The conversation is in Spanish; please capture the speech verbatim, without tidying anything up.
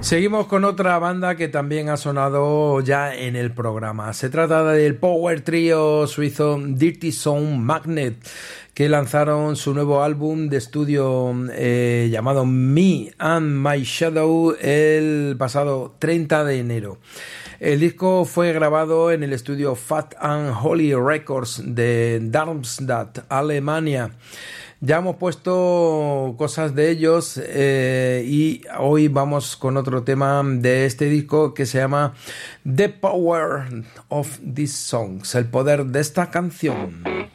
Seguimos con otra banda que también ha sonado ya en el programa. Se trata del power trio suizo Dirty Sound Magnet, que lanzaron su nuevo álbum de estudio eh, llamado Me and My Shadow el pasado treinta de enero. El disco fue grabado en el estudio Fat and Holy Records de Darmstadt, Alemania. Ya hemos puesto cosas de ellos eh, y hoy vamos con otro tema de este disco que se llama The Power of These Songs, el poder de esta canción.